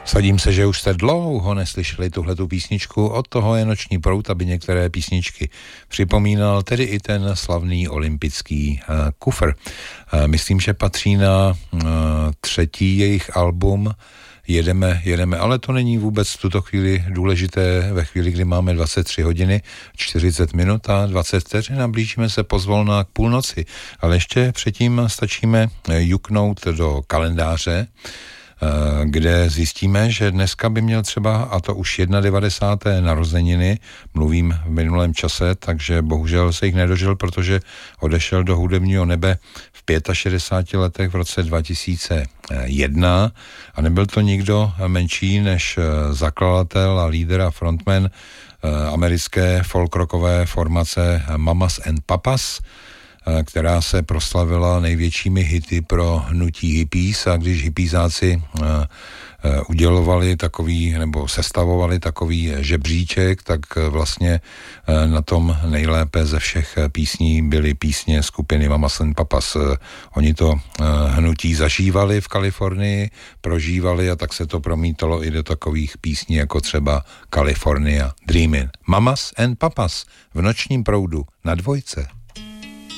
Sadím se, že už jste dlouho neslyšeli tuhletu písničku, od toho je Noční proud, aby některé písničky připomínal, tedy i ten slavný olympijský kufr. Myslím, že patří na třetí jejich album Jedeme, ale to není vůbec v tuto chvíli důležité, ve chvíli, kdy máme 23 hodiny, 40 minut a 20 vteřin a blížíme se pozvolna k půlnoci. Ale ještě předtím stačíme juknout do kalendáře, kde zjistíme, že dneska by měl třeba, a to už 91. narozeniny, mluvím v minulém čase, takže bohužel se jich nedožil, protože odešel do hudebního nebe v 65 letech v roce 2001 a nebyl to nikdo menší než zakladatel a líder a frontman americké folkrockové formace Mamas and Papas, která se proslavila největšími hity pro hnutí hippies, a když hippiesáci udělovali takový, nebo sestavovali takový žebříček, tak vlastně na tom nejlépe ze všech písní byly písně skupiny Mamas and Papas. Oni to hnutí zažívali v Kalifornii, prožívali a tak se to promítalo i do takových písní jako třeba California Dreamin'. Mamas and Papas v Nočním proudu na Dvojce.